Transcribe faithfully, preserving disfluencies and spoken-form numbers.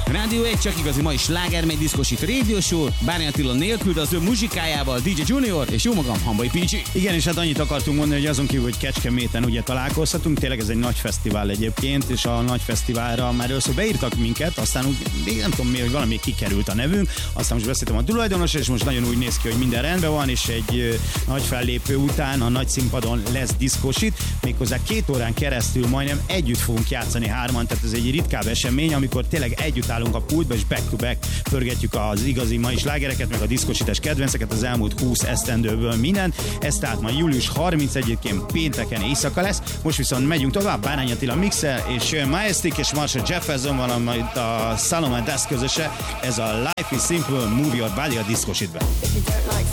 Rádió egy csak igazi mai sláger, megy diszkosít Radio Show, Bárny Attila nélkül, de az ő muzsikájával dé dzsé Junior és jó magam, Hambai pé gé. Igen, és hát annyit akartunk mondani, hogy azon kívül, hogy Kecskeméten ugye találkozhatunk, tényleg ez egy nagy fesztivál egyébként, és a nagy fesztiválra már először beírtak minket, aztán úgy, nem tudom miért, hogy valami kikerült a nevünk, aztán most beszéltem a tulajdonos, és most nagyon úgy néz ki, hogy minden rendben van, és egy ö, nagy fellépő után a nagy színpadon lesz diszkosít, méghozzá két órán keresztül majdnem együtt fogunk játszani hárman, tehát ez egy ritkább esemény, amikor tényleg együtt állunk a pultba, és back to back pörgetjük az igazi mai slágereket, meg a diszkosítás kedvenceket az elmúlt húsz esztendőből minden. Ez tehát ma július harmincegyedikén pénteken éjszaka lesz. Most viszont megyünk tovább, Bárány Attila mixel, és jön Majestic és Marshall Jefferson van majd a Salomon Dust közöse. Ez a Life is Simple, Move Your Body a diszkosítben.